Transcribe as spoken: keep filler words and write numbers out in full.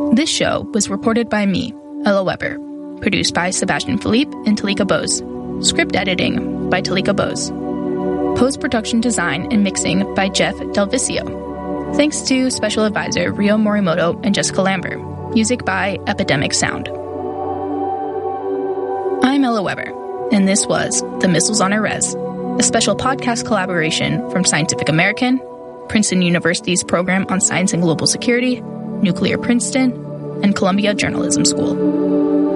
This show was reported by me, Ella Weber. Produced by Sebastian Philippe and Talika Bose. Script editing by Talika Bose. Post-production design and mixing by Jeff Delvicio. Thanks to Special Advisor Rio Morimoto and Jessica Lambert. Music by Epidemic Sound. I'm Ella Weber, and this was The Missiles on Erez, a special podcast collaboration from Scientific American, Princeton University's Program on Science and Global Security, Nuclear Princeton, and Columbia Journalism School.